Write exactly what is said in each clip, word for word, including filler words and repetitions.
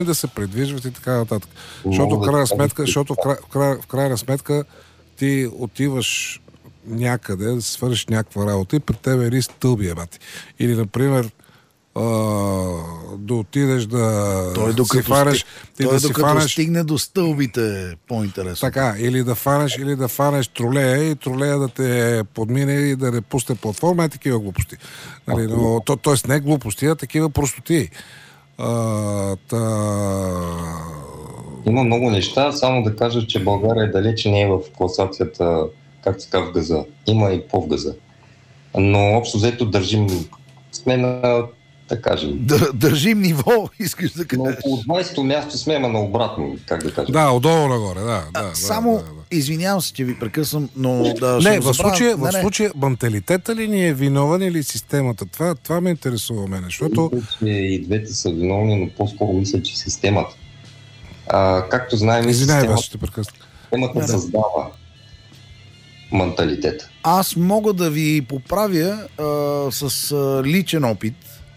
да се придвижват и така нататък. Защото в крайна сметка, защото в, край, в, край, в крайна сметка ти отиваш някъде да си свършиш някаква работа и при тебе риск стълби е бати. Или, например, а, да отидеш да той докато си фанеш... Сти... Той да докато си фанеш... стигне до стълбите е по-интересно. Така, или да фанеш, или да фанеш тролея и тролея да те подмине и да не пусне платформа, е такива глупости. Нали, но, то, тоест не глупости, а такива простоти. А, та... Има много неща, само да кажа, че България далече не е в класацията, както така в газа. Има и по-в газа. Но общо взето държим, сме на, да кажем... Дър, държим ниво, искаш да кажеш. Но около двайсето място сме, ама на обратно, как да кажем. Да, отдолу нагоре, да. А, да само, да, да, да. извинявам се, че ви прекъсвам, но да... Не, в забравя... случая, не, в случая менталитета ли ни е виновен или системата? Това, това ме интересува мене, защото... Мисля, че и двете са виновни, но по-скоро мисля, че системата. А, както знаем, Извинявай, системата, вас ще прекъсна. системата Да. създава менталитета. Аз мога да ви поправя а, с а, личен опит,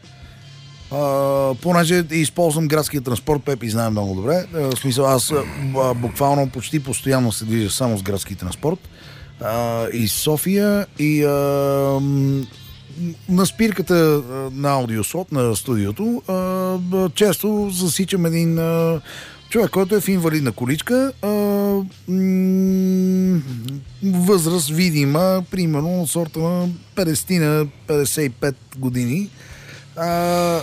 а, понеже използвам градския транспорт, Пепи знае много добре. А, в смисъл, аз а, буквално почти постоянно се движа само с градски транспорт а, и София и а, м, на спирката а, на аудиослот на студиото а, често засичам един а, човек, който е в инвалидна количка, а, м- възраст видима, примерно от сорта на петдесет на петдесет и пет години. А,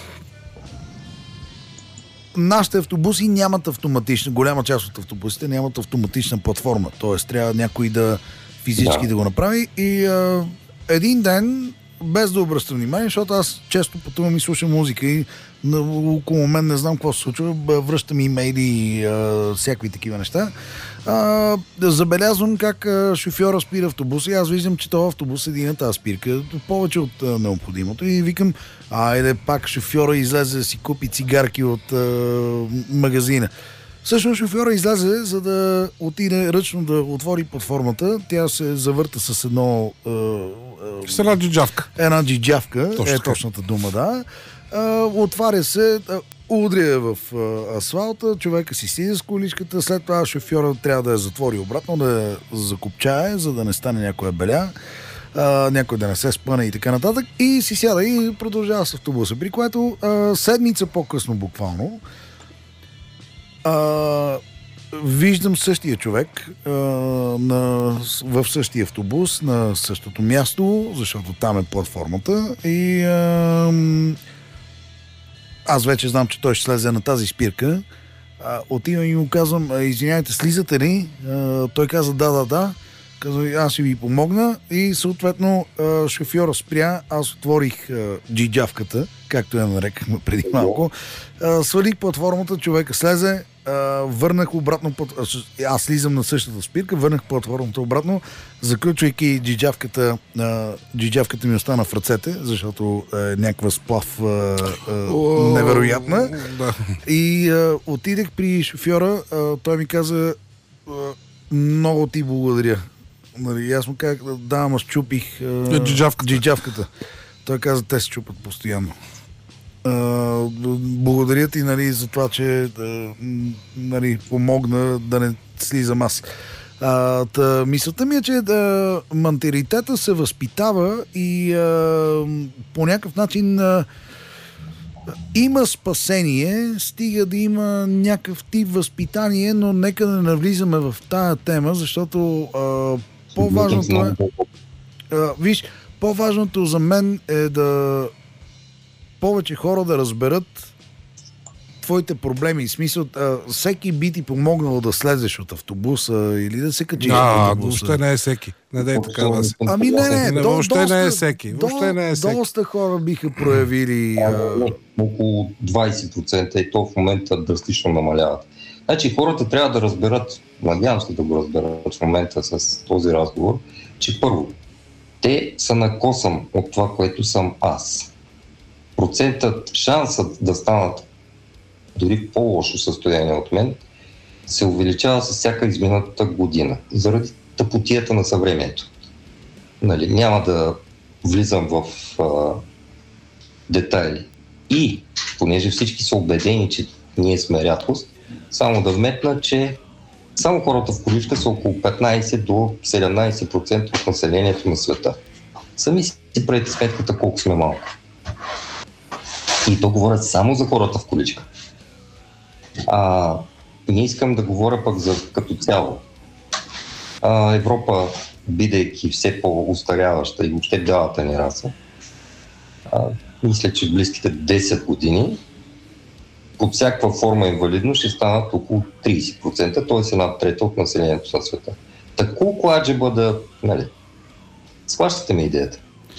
нашите автобуси нямат автоматична, голяма част от автобусите нямат автоматична платформа, т.е. трябва някой да физически да, да го направи и а, един ден, без да обръщам внимание, защото аз често пътувам и слушам музика и на, около мен не знам какво се случва, връщам имейли и а, всякакви такива неща. А, забелязвам как а, шофьора спира автобуса и аз виждам, че този автобус седи на тази спирка повече от а, необходимото и викам, айде пак шофьора излезе да си купи цигарки от а, магазина. Всъщност шофьора излезе, за да отиде ръчно да отвори платформата. Тя се завърта с едно... А, С една джиджавка. Една джиджавка, Точно е така. точната дума, да. А, отваря се, а, удря в а, асфалта, човека си сиди с количката, след това шофьора трябва да я затвори обратно, да я закопчае, за да не стане някоя беля, а, някой да не се спъне и така нататък. И си сяда и продължава с автобуса, при което а, седмица по-късно буквално а, виждам същия човек а, на, в същия автобус, на същото място, защото там е платформата и а, аз вече знам, че той ще слезе на тази спирка. А, отивам и му казвам, извиняйте, слизате ли? А, той каза да, да, да. Казва, аз ще ви помогна и съответно а, шофьора спря, аз отворих а, джиджавката, както я нарекахме преди малко, а, свалих платформата, човека слезе, а, върнах обратно, аз слизам на същата спирка, върнах платформата обратно, заключвайки джиджавката, а, джиджавката ми остана в ръцете, защото е някаква сплав а, а, невероятна. Да. И а, отидех при шофьора, а, той ми каза, а, много ти благодаря. Нали, аз му казах, да, ама щупих а, Джиджавката. джиджавката. Той каза, те се чупат постоянно. А, благодаря ти, нали, за това, че а, нали, помогна да не слизам аз. А, та, мисълта ми е, че да, менталитета се възпитава и а, по някакъв начин а, има спасение, стига да има някакъв тип възпитание, но нека да не навлизаме в тая тема, защото а, по-важното е... А, виж, по-важното за мен е да повече хора да разберат твоите проблеми. В смисъл, а, всеки би ти помогнал да слезеш от автобуса или да се качиш от Да, автобуса. въобще не е всеки. Не дай така да се. Ами не, не, Не, до, въобще доста, не е всеки. Въобще до, не е всеки. доста хора биха проявили... А... Около двайсет процента и то в момента драстично намаляват. Значи хората трябва да разберат, надявам се да го разберат в момента с този разговор, че първо, те са на косъм от това, което съм аз. Процентът, шансът да станат дори по-лошо състояние от мен, се увеличава с всяка изминатата година, заради тъпотията на съвремието. Нали, няма да влизам в а, детайли. И, понеже всички са убедени, че ние сме рядкост. Само да вметна, че само хората в количка са около петнайсет до седемнайсет процента от населението на света. Сами си правите сметката колко сме малко. И то говорят само за хората в количка. А, не искам да говоря пък за като цяло. А, Европа, бидейки все по-устаряваща и въобще бялата ни раса, а, мисля, че в близките десет години под всякаква форма инвалидност ще станат около трийсет процента, т.е. една трета от населението на света. Так колко аджеба да... Нали? Схващате ми идеята?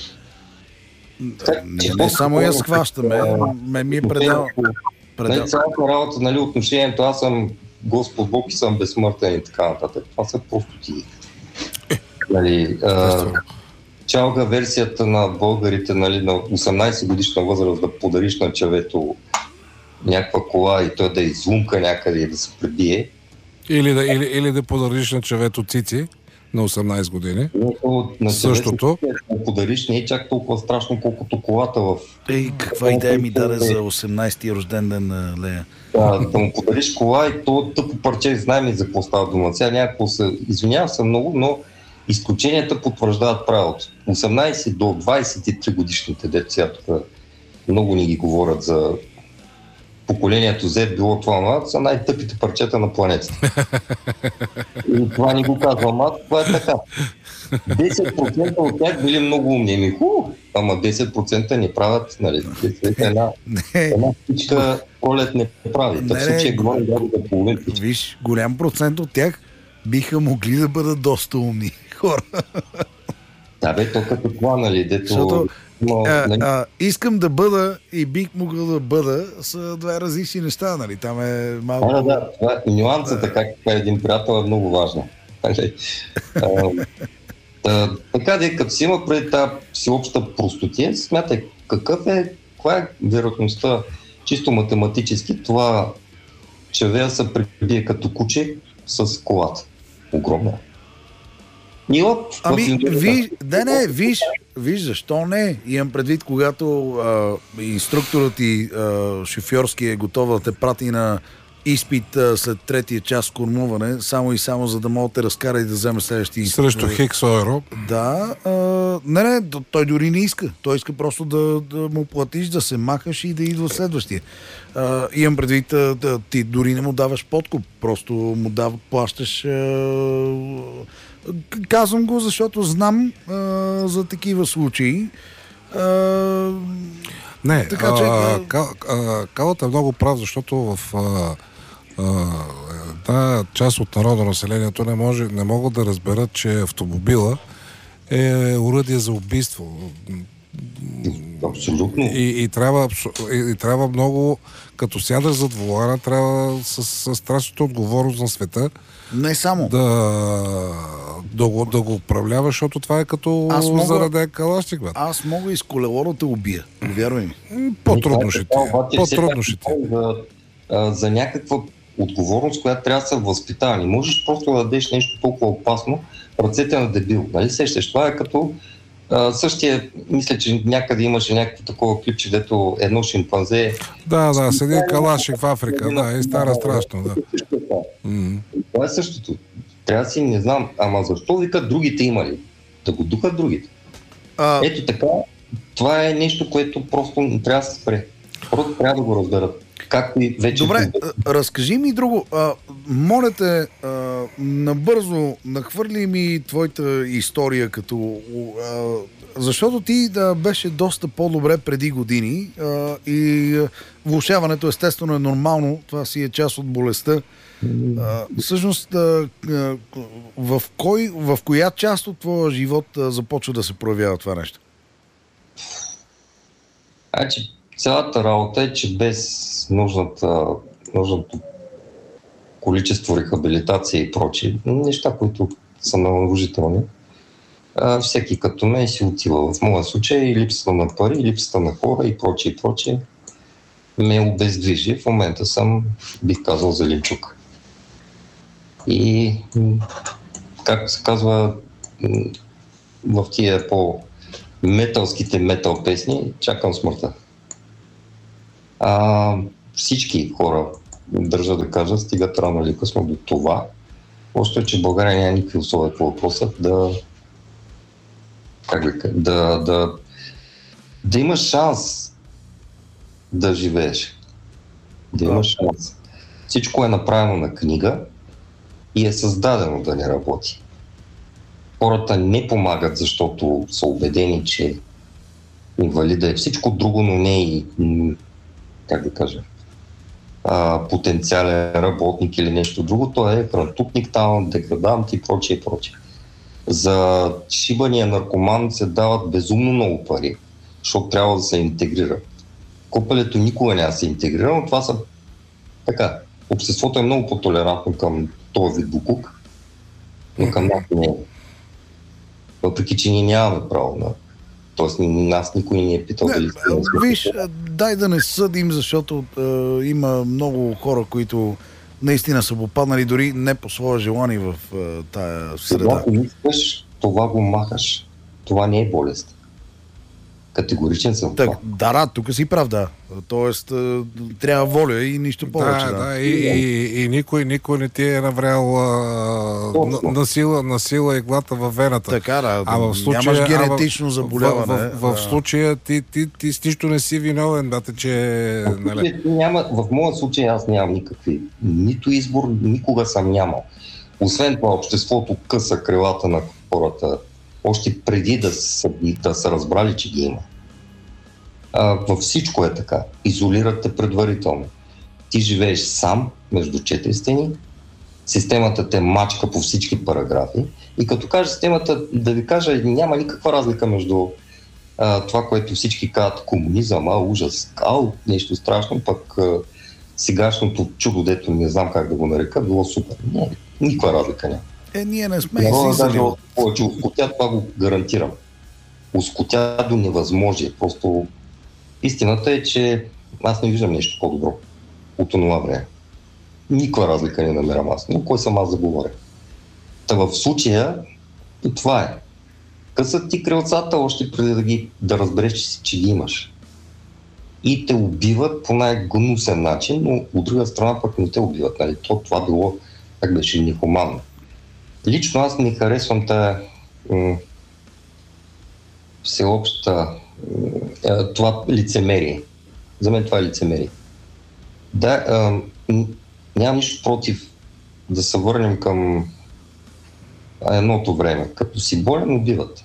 Да, не, не само я схващаме, ме ми е предал. Нали, цялата работа, нали, отношението, аз съм Господ Бог и съм безсмъртен и така нататък. Това са просто ти. Нали, а, чалга версията на българите, нали, на осемнайсет годишна възраст да подариш на чавето някаква кола и той да излумка някъде и да се пребие. Или да, или, или да подариш на чавето цици на осемнайсет години. На същото. Да подариш не е чак толкова страшно, колкото колата в... Ей, каква идея ми даде за осемнайсети рожден ден на Лея. Да, да му подариш кола и то тъпо парче, знаем и за какво става дума. Сега някакво се... Извинявам се много, но изключенията потвърждават правилото. осемнайсет до двайсет и три годишните деца, тук много ни ги говорят за поколението Z, било това, но са най-тъпите парчета на планетата. И това ни го казвам аз, това е така. десет процента от тях били много умни. Ми хубаво, ама десет процента не правят, нали, една, една птичка Колет не прави. В случай говорим да половин птичка. Виж, голям процент от тях биха могли да бъдат доста умни хора. Да бе, то като това, нали, дето... Защото, но, а, нали... а, искам да бъда и бих могъл да бъда са две различни неща, нали? Там е малко... Да, да, това е нюансата, как е един приятел, е много важна. Та, така де, като си има преди тази всеобща простотия, смятай какъв е, каква е вероятността чисто математически това чавея се прибие като куче с колата. Огромна. Нила, ами, виж, да не, виж, виж, защо не? Имам предвид, когато а, инструкторът и а, шофьорски е готов да те прати на изпит а, след третия час кормуване, само и само за да мога да те разкара и да вземе следващия изпит. Срещу хикс евро. Да, а, не, не, той дори не иска. Той иска просто да, да му платиш, да се махаш и да идва следващия. А, имам предвид, да, ти дори не му даваш подкуп, просто му дав, плащаш... А, казвам го, защото знам а, за такива случаи. А, не, така, че, а, а, а, Калът е много прав, защото в а, а, та част от народа, населението не, може, не могат да разберат, че автомобила е оръдие за убийство. Абсолютно. И, и, трябва, и, и трябва много, като сядаш зад волана, трябва с, с страшната отговорност на света не само. Да, да, го, да го управлява, защото това е като мога, зараде калашник. Бе. Аз мога и с колело да те убия. Вярвай ми. По-трудно ще ти. По-трудно ще ти. За, за някаква отговорност, която трябва да се възпитава. Не можеш просто да дадеш нещо толкова опасно в ръцете на дебил. Нали сещаш? Това е като а, същия, мисля, че някъде имаше някакво такова клипче, дето едно шимпанзе... Да, да, седи калашник в Африка, да, и стара страшно, да. Mm-hmm. Това е същото. Трябва да си, не знам, ама защо викат другите имали? Да го духат другите. А... Ето така, това е нещо, което просто не трябва да се спре. Просто трябва да го разберат. Както и вече... Добре, разкажи ми друго. А, моля те, а, набързо нахвърли ми твоята история, като... А, защото ти да беше доста по-добре преди години а, и влошаването естествено е нормално, това си е част от болестта. А, всъщност, а, а, в, кой, в коя част от твоя живот а, започва да се проявява това нещо? Значи, цялата работа е, че без нужната, нужното количество рехабилитация и прочие, неща, които са наложителни, а, всеки като мен си отива. В моя случай и липсата на пари, и липсата на хора и прочие, и прочие ме обездвижи. В момента съм, бих казал, зеленчук. И, както се казва, в тия по-металските метал песни, чакам смъртта. А, всички хора, държа да кажа, стигат рано или късно до това. Още е, че в България няма никакви условия по въпроса да, как да, да, да, да имаш шанс да живееш. Да имаш шанс. Всичко е направено на книга и е създадено да не работи. Хората не помагат, защото са убедени, че инвалида е всичко друго, но не и, как да кажа, а, потенциален работник или нещо друго. Той е хрантутник, там, деградант и прочее, и прочее. За шибания наркоман се дават безумно много пари, защото трябва да се интегрира. Копелето никога няма да се интегрира, но това са така. Обществото е много по-толерантно към този вид букук, но към нас не е. Въпреки, че ние нямаме право на... Тоест, нас никой не е питал не, дали... Виж, дай да не съдим, защото е, има много хора, които наистина са попаднали дори не по своя желание в е, тая среда. Когато искаш, това го махаш. Това не е болест. Категоричен съм. Так, да, да, тук си прав, да. Тоест, е, трябва воля и нищо повече. Да, да, да. И, и, и никой, никой не ти е наврял а, на, на, сила, на сила иглата във вената. Така, да. А в случая, нямаш генетично заболяване. В, в, в, в случая ти, ти, ти с нищо не си виновен, бате, че... Нали... Няма, в моят случай аз нямам никакви. Нито избор, никога съм нямал. Освен това, обществото къса крилата на хората още преди да са, да са разбрали, че ги има. А, във всичко е така. Изолират те предварително. Ти живееш сам между четири стени, системата те мачка по всички параграфи и като кажа системата, да ви кажа, няма никаква разлика между а, това, което всички казват комунизъм, а ужас, а нещо страшно, пък а, сегашното чудо, дето не знам как да го нарека, било супер. Не, никаква разлика няма. Е, ние не сме излизали. Повече ускотя, това го гарантирам. Ускотя до невъзможие. Просто истината е, че аз не виждам нещо по-добро от това време. Никаква разлика не намерам аз. Но кой съм аз да говоря? Та в случая и това е. Късат ти крилцата още преди да, ги, да разбереш, че, че ги имаш. И те убиват по най-гнусен начин, но от друга страна пък не те убиват. Нали? То, това било, как беше, нехуманно. Лично аз не харесвам тая м- всеобща м- това лицемерие. За мен това е лицемерие. Да, а, м- нямам нищо против да се върнем към едното време. Като си болен, убиват.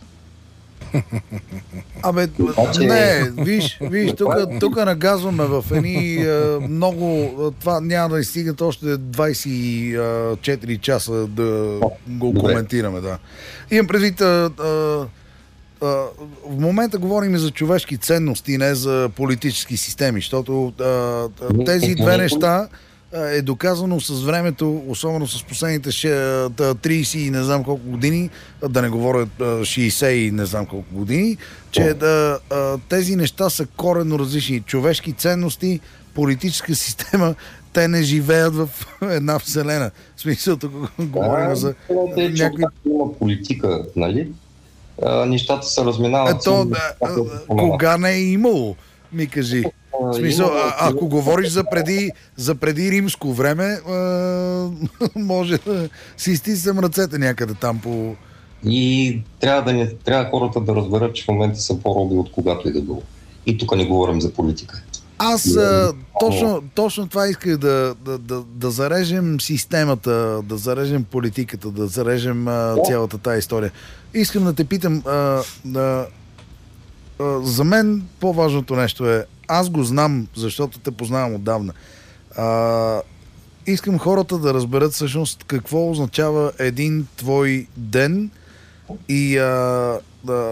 Абе, не, виж, виж, тук нагазваме в едни е, много, това няма да стигат още двайсет и четири часа да го Добре. коментираме, да. Имам предвид, а, а, а, в момента говорим за човешки ценности, не за политически системи, защото а, тези две неща е доказано с времето, особено с последните трийсет и не знам колко години, да не говоря шейсет и не знам колко години, че да, тези неща са коренно различни. Човешки ценности, политическа система, те не живеят в една вселена. В смисъл, тук говорим за някакви... Има политика, нали? Нещата се разминават. Ето, кога не е имало, ми кажи. В смисъл, а, ако говориш за преди, за преди римско време, а, може да си стиснем ръцете някъде там по... И трябва, да не, трябва хората да разберат, че в момента са по-роби от когато и да било. И тук не говорим за политика. Аз а, точно, точно това исках да, да, да, да зарежем системата, да зарежем политиката, да зарежем а, цялата тая история. Искам да те питам, а, да, а, за мен по-важното нещо е, аз го знам, защото те познавам отдавна. А, искам хората да разберат всъщност какво означава един твой ден и а, да,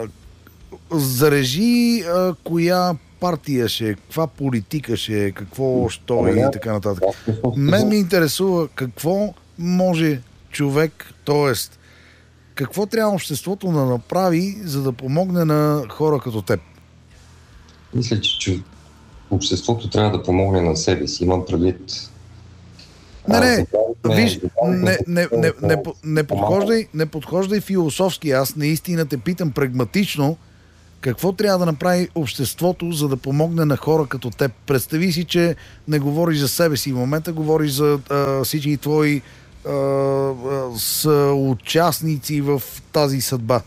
зарежи а, коя партия ще е, каква политика ще е, какво що е и така нататък. Мен ми интересува какво може човек, т.е. какво трябва обществото да направи, за да помогне на хора като теб. Мисля, че обществото трябва да помогне на себе си. Имам предвид... Не, не, виж, не, не, не, не, не, подхождай, не подхождай философски. Аз наистина те питам прагматично Какво трябва да направи обществото, за да помогне на хора като теб? Представи си, че не говориш за себе си в момента, говориш за а, всички твои а, а, съучастници в тази съдба.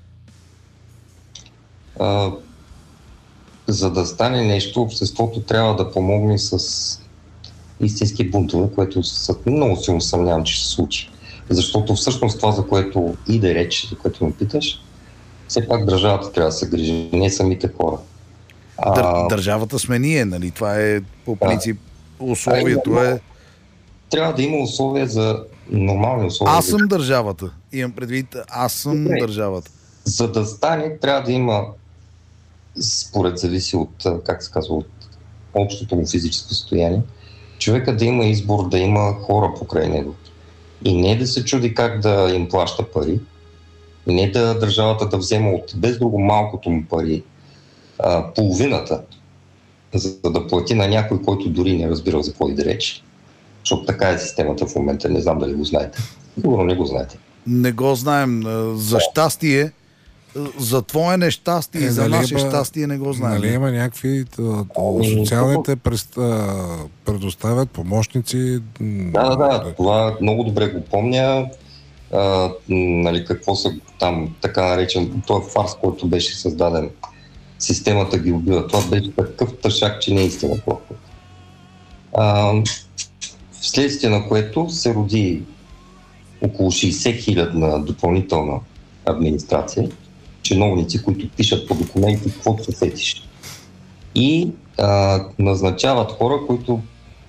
А, за да стане нещо, обществото трябва да помогне с истински бунтове, което много силно съмнявам, че ще се случи. Защото всъщност това, за което иде реч, за което ме питаш, все пак държавата трябва да се грижи, не самите хора. Дър, А, държавата сме ние, нали? Това е по принцип условието а, е... Трябва да има условия за нормални условия. Аз съм държавата. Имам предвид, аз съм Добре. държавата. За да стане, трябва да има, според зависи от, как се казва, от общото му физическо състояние, човека да има избор, да има хора покрай него. И не да се чуди как да им плаща пари, и не да държавата да взема от без друго малкото му пари а, половината, за да плати на някой, който дори не разбира за какво иде реч. Защото така е системата в момента, не знам дали го знаете. Сигурно не го знаете. Не го знаем. За щастие, за твое нещастие и Е, за нали наше има- щастие не го знаем. Нали има някакви... т- т- Социалните през- а, предоставят помощници. Да, да, да, това много добре го помня. А, нали, какво са там така наречен, този фарс, който беше създаден, системата ги убива. Това беше такъв тъшак, че не е истина просто. А, вследствие на което се роди около шейсет хилядна допълнителна администрация, чиновници, които пишат по документи каквото се сетиш. И а, назначават хора, които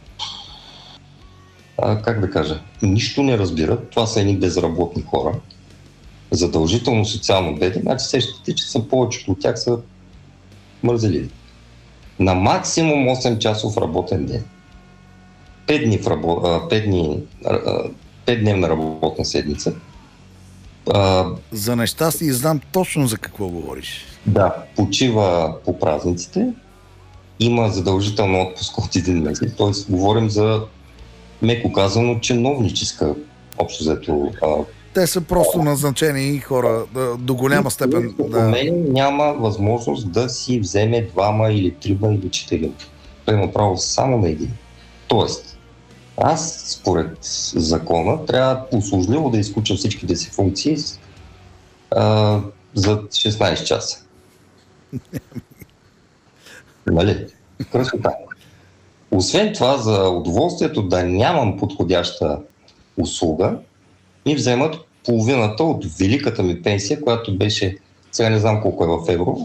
а, как да кажа, нищо не разбират. Това са едни безработни хора, задължително социално бедни, значи сещате, че са повечето от тях са мързеливи. На максимум осем часов работен ден. пет дни в рабо... пет дни... пет дневна работна седмица. А, За нещастие знам точно за какво говориш. да, почива по празниците, има задължително отпуск от един месец, т.е. говорим за, меко казано, чиновническа общо взето. а, Те са просто назначени хора да, до голяма степен. За Да. мен няма възможност да си вземе двама или трима или четирима. Той има право само на един. Тоест, аз според закона трябва услужливо да изключа всичките си функции а, за шестнайсет часа. Нали? Красота. Освен това, за удоволствието да нямам подходяща услуга, ми вземат половината от великата ми пенсия, която беше, сега не знам колко е в евро,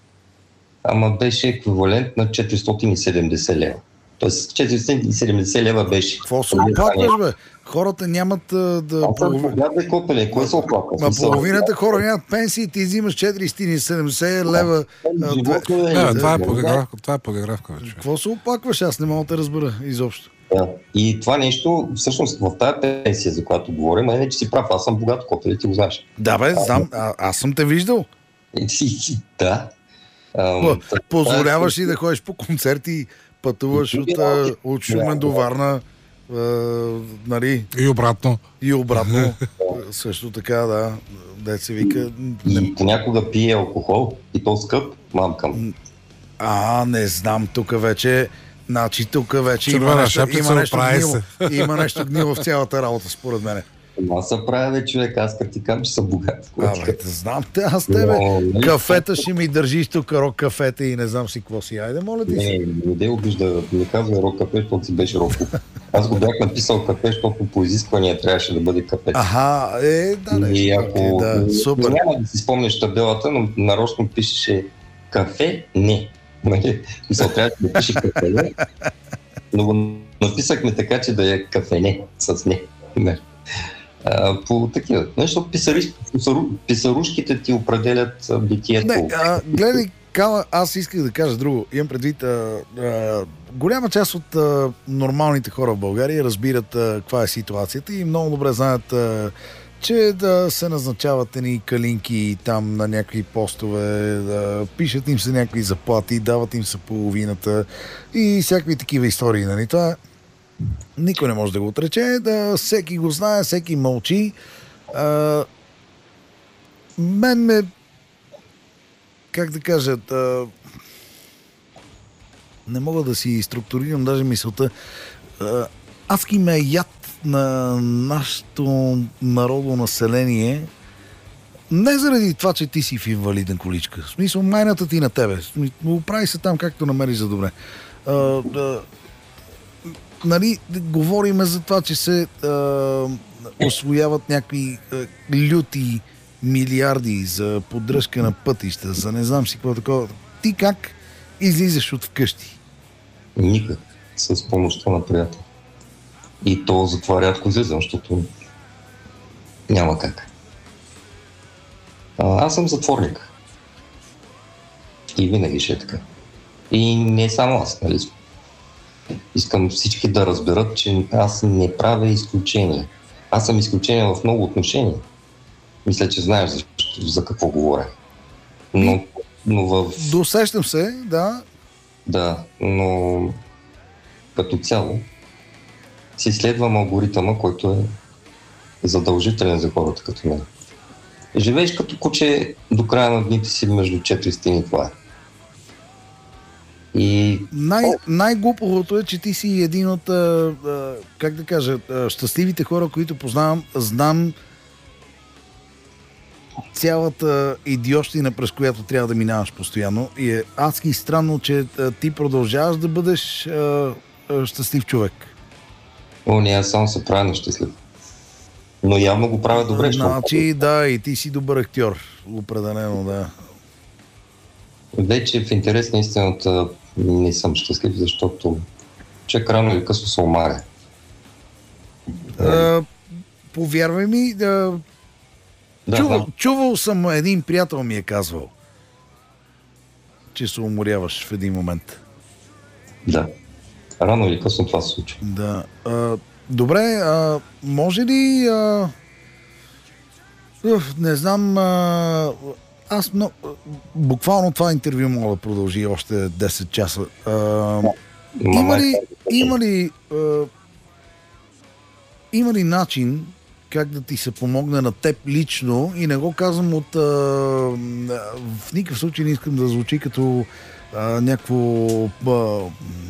ама беше еквивалент на четиристотин и седемдесет лева. Тоест четиристотин и седемдесет лева беше. Какво се оплакваш, бе? Хората нямат а, да... А съм полови- богат, бе, копеле, кой се оплаква? Ма Смисъл, половината хора нямат пенсии, ти взимаш четиристотин и седемдесет лева. а, животно е, Да, не това е знам, подигравка, това е подигравка вече. Какво се оплакваш? Аз не мога да те разбера изобщо. да. И това нещо, всъщност в тази пенсия, за която говорим, а не, че си прав, аз съм богат, копеле, ти го знаеш. Да, бе, знам. А, аз съм те виждал. Да. Ам, По- та- Позволяваш това е- ли да ходиш по концерти, пътуваш от, а, от Шумен до Варна, а, нали, И обратно. и обратно. Също така, да, де се вика. Не, И понякога пие алкохол, и то скъп, мамкам. а, не знам, тук вече, значи тук вече има Червена нещо, шапица, има нещо оправи гнило. се. Има нещо гнило в цялата работа, според мен. Аз се правя, бе, човек, аз като ти казвам, че съм богат. Абе, те знам те, аз тебе. Но, нали, Кафета ще ми държиш тук, рок кафета и не знам си какво си. Айде, моля ти Не, се. не де обижда, не казвай рок кафе, защото си беше рок. Аз го бях написал кафе, защото по изисквания трябваше да бъде кафе. Аха, е, да, не. И ако окей, да, супер. няма да си спомнеш табелата, но нарочно пишеше кафе, не. Нали? Мисъл, трябваше да пише кафе, не. Но го написахме така, че да е кафе, не, с не. Не. А, по такива. Нещо писари, писару, писарушките ти определят а, битието. Не, а, гледай, Кала, аз исках да кажа друго. Имам предвид, а, а, голяма част от а, нормалните хора в България разбират а, каква е ситуацията и много добре знаят, а, че да се назначават едни калинки там на някакви постове, да пишат им се някакви заплати, дават им се половината и всякакви такива истории. Нали? Това никой не може да го отрече, да всеки го знае, всеки мълчи. А, мен ме как да кажа, а, не мога да си структурирам даже мисълта. А, адски ме е яд на нашето народно население, не заради това, че ти си в инвалиден количка. В смисъл, майната ти на тебе. Оправи се там, както намериш за добре. А, а, нали, говориме за това, че се а, освояват някакви а, люти милиарди за поддръжка на пътища, за не знам си какво такова. Ти как излизаш от вкъщи? Никак. С помощта на приятел. И то затова рядко излизам, защото няма как. А, аз съм затворник. И винаги ще е така. И не само аз, нали? Искам всички да разберат, че аз не правя изключение. Аз съм изключение в много отношения. Мисля, че знаеш за, за какво говоря. Но, но в... Досещам се, да. Да, но като цяло си следвам алгоритъма, който е задължителен за хората като мен. Живееш като куче до края на дните си между четири стени, това е. И... Най- най-глупавото е, че ти си един от, а, а, как да кажа, а, щастливите хора, които познавам. Знам цялата идиощина, през която трябва да минаваш постоянно. И е адски странно, че а, ти продължаваш да бъдеш а, а, щастлив човек. О, не, аз само се правя на щастлив. Но явно го правя добре. Значи, да, и ти си добър актьор. Определено, да. Вече в интерес на истината не съм щастлив, защото човек рано или късно се омаря. А, повярвай ми, да, Да, чувал, да. чувал съм, един приятел ми е казвал, че се уморяваш в един момент. Да. Рано или късно това се случва. Да. А, добре, а, може ли... А, уф, не знам... А, аз много... Буквално това интервю мога да продължи още десет часа. А, има ли... Има ли... А, има ли начин как да ти се помогне на теб лично, и не го казвам от... А, в никакъв случай не искам да звучи като а, някакво... А,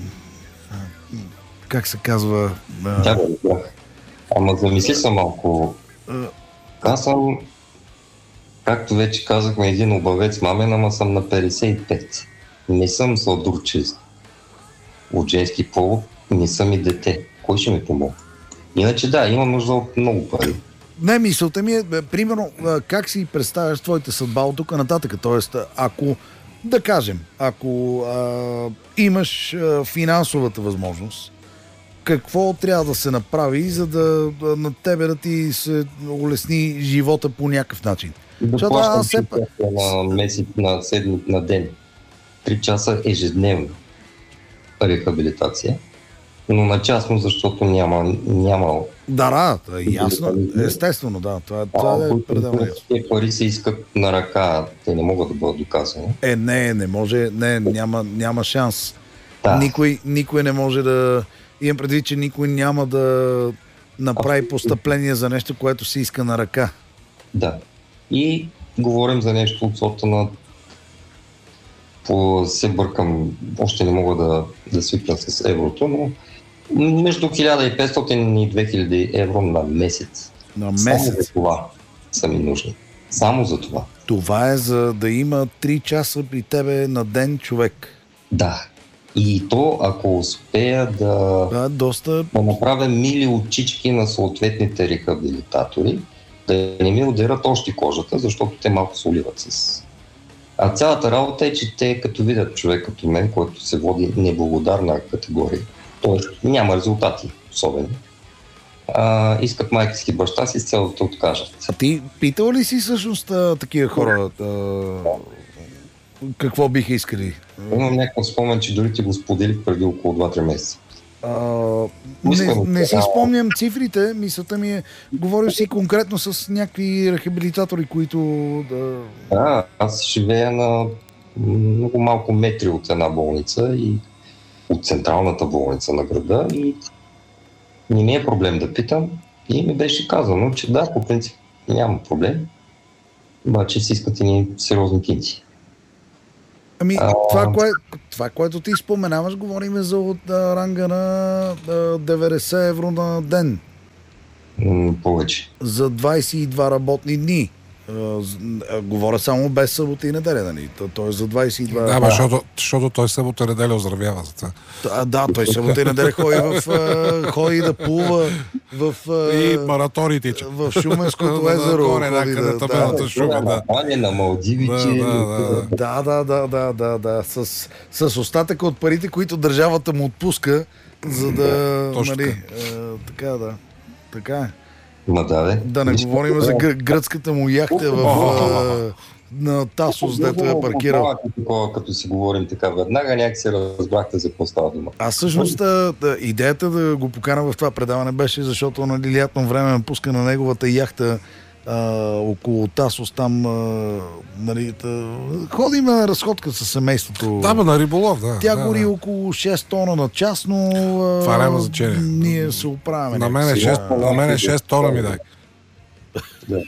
как се казва... А, Да, да. Ама замисли се малко. Аз съм, както вече казахме, един обавец мамен, ама съм на петдесет и пет. Не съм сладурчест от женски пол, не съм и дете. Кой ще ми помогне? Иначе да, имам нужда от много пари. Не, мисълта ми е, бе, примерно, а, как си представяш твоята съдба от тук нататък? Тоест, ако, да кажем, ако а, имаш а, финансовата възможност, какво трябва да се направи, за да, да на тебе да ти се улесни живота по някакъв начин? Да Защото плащам аз все три часа на месец, на седмица, на ден. Три часа ежедневно рехабилитация. Но на частно, защото няма... няма... Да, да, ясно. Естествено, да. Това, това е пределно ясно. Тези пари се искат на ръка, те не могат да бъдат доказани. Е, не, не може, не, няма, няма шанс. Да. Никой, никой не може да... Имам предвид, че никой няма да направи постъпление за нещо, което се иска на ръка. Да. И говорим за нещо от сорта на... По... се бъркам, още не мога да, да свикна с еврото, но между хиляда и петстотин и две хиляди евро на месец. На Само месец. за това са ми нужни. Само за това. Това е за да има три часа при тебе на ден човек. Да. И то, ако успея да, Да, доста... да направя мили очички на съответните рехабилитатори, да не ми ударят още кожата, защото те малко се уливат с... А цялата работа е, че те като видят човек като мен, който се води неблагодарна категория, т.е. няма резултати особено, а, искат майка си и баща си с цел да те откажат. А ти питал ли си всъщност а, такива хора а, какво биха искали? Имам някакъв спомен, че дори ти го споделих преди около два-три месеца. А, не, не си спомням цифрите, мисълта ми е, говориш си конкретно с някакви рехабилитатори, които да... Да, аз живея на много малко метри от една болница и от централната болница на града и не ми е проблем да питам и ми беше казано, че да, по принцип няма проблем, обаче си искат и ни сериозни кинти. Ами, а... това, кое, това, което ти споменаваш, говорим за от а, ранга на а, деветдесет евро на ден. М, повече. За двайсет и два работни дни. А, а, говоря само без събота и неделя, нали? Той е за двайсет и два. Да, бе, защото, защото той събота и неделя оздравява за това. А, да, той събота и неделя ходи, в, а, ходи да плува в, а, и маратори тича. В Шуменското езеро. Горе, някъде табелата Шумен, да. Ане на Малдиви, Да, че... да, да. Да, да, да, да, да, да. С, с остатъка от парите, които държавата му отпуска, за да... Точно нали, а, така, да. Така е. Ма да, бе. Да не Виж, говорим за гр- гръцката му яхта в, а, на Тасос, дето е паркирал. Такова, като си говорим така веднага, някак си разбрахте за какво става дума. Аз всъщност да, да, идеята да го покана в това предаване беше, защото нали, лятно време ме пуска на неговата яхта а, около Тасос, там а, нали, да, ходим на разходка с семейството. Да, бе, на риболов, да. Тя да, гори да. около шест тона на час, но Това няма значение. ние се оправяме. На мен е шест, на мен е шест тона ми дай. Да.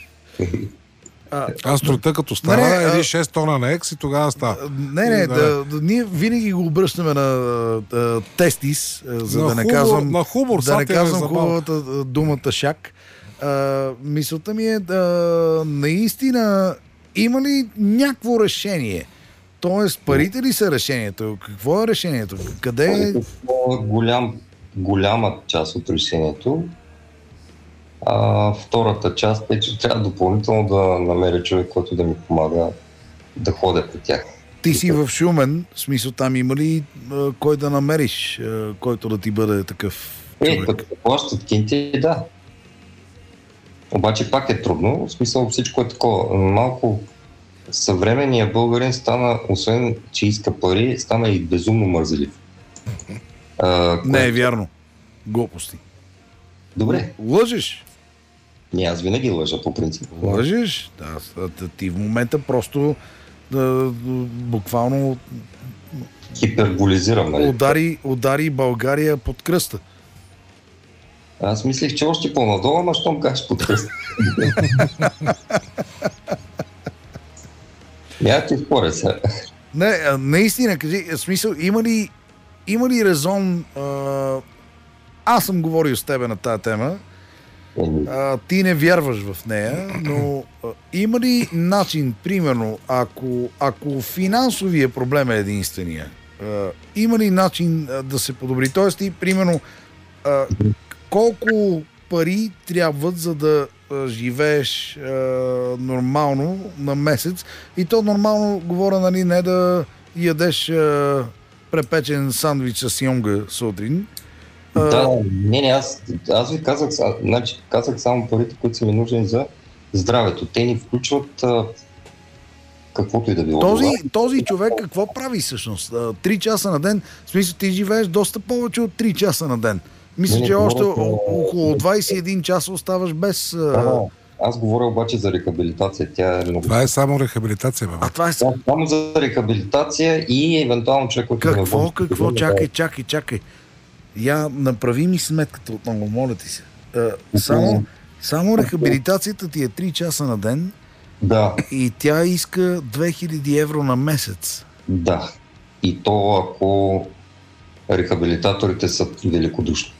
А, Аз труда като стара, Не, не, а- еди шест тона на екс и тогава става. Не, не, Да. да, да, ние винаги го обръщаме на а, тестис, а, за На да не хумор- казвам, на хумор, да сега не те е казвам забавно. хубавата а, думата шак. А, мисълта ми е да наистина има ли някакво решение? Тоест, парите ли са решението? Какво е решението? Къде е? Това е голям, голяма част от решението. А, втората част е, че трябва допълнително да намеря човек, който да ми помага да ходя по тях. Ти си в Шумен, в смисъл там има ли а, кой да намериш, а, който да ти бъде такъв Е, човек? като плащат кинти, да. Обаче пак е трудно, в смисъл всичко е такова. Малко съвременният българин стана, освен че иска пари, стана и безумно мързелив. А, Не е кое- вярно. Глупости. Добре, Лъжеш. не, аз винаги лъжа по принцип. Лъжеш? Да, с- а ти в момента просто да, буквално Хиперболизирам, нали? удари, удари България под кръста. Аз мислих, че още по-надолу, ама щом кажеш под кръст. Няма ти споря сега. Не, а, наистина, кажи, в смисъл, има ли, има ли резон... А, аз съм говорил с тебе на тази тема, а, ти не вярваш в нея, но а, има ли начин, примерно, ако, ако финансовия проблем е единствения, а, има ли начин а, да се подобри? Тоест ти, примерно, а, колко пари трябват, за да а, живееш а, нормално на месец? И то нормално, говоря, нали, не да ядеш а, препечен сандвич с йонга сутрин. А, Да, не, не, аз, аз ви казах, са- значи, казах само парите, които са ми нужни за здравето. Те ни включват а, каквото и да било. Този, това. този човек какво прави всъщност? А, Три часа на ден? В смисъл, ти живееш доста повече от три часа на ден. Мисля, Не, не, че още говоря, о- около двайсет и един часа оставаш без... а, Да, аз говоря обаче за рехабилитация. Тя е много... Това е само рехабилитация, бе. А това е... Да, само за рехабилитация и евентуално човек, който... има Какво, външно какво? проблеми, Чакай, чакай, чакай. Я направи ми сметката отново, моля ти се. А, само, само рехабилитацията ти е три часа на ден Да, и тя иска две хиляди евро на месец. да. И то ако рехабилитаторите са великодушни.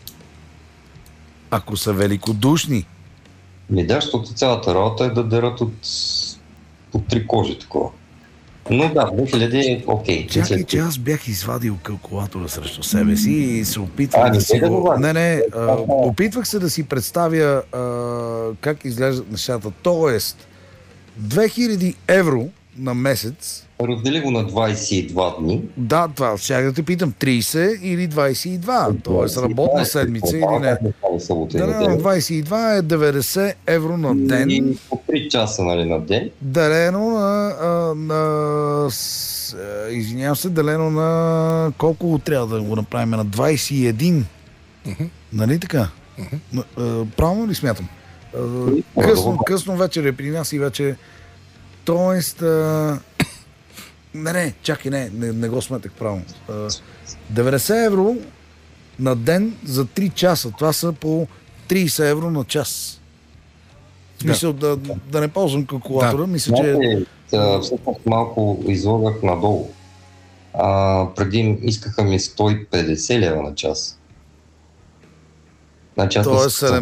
Ако са великодушни. Ми да, защото цялата работа е да дерат от, от три кожи такова. Но да, две хиляди, окей. Чакай, че аз бях извадил калкулатора срещу себе си и се опитвах А, да не си да го... го Не, не, а, А, опитвах се да си представя а, как изглеждат нещата. Тоест, две хиляди евро на месец, Раздели го на двайсет и два дни. да, това, сега да те питам, трийсет или двайсет и два, тоест работна седмица или не. Събота и Да, на неделя. двайсет и два е деветдесет евро на ден, И по три часа, нали, на ден. делено на, а, на с, а, извинявам се, делено на колко трябва да го направим? На двайсет и един. Нали така? На- а, правилно ли смятам? А, късно, късно вечер е при нас и вече... Тоест... А, не, не, чакай, не, не, не го сметах правилно. А, деветдесет евро на ден за три часа. Това са по трийсет евро на час. Мисля да, да не ползвам калкулатора. Да. Мисля, че... Знаете, всъщност малко излагах надолу. А, преди искаха ми сто и петдесет лева на час. Значи аз Тоест не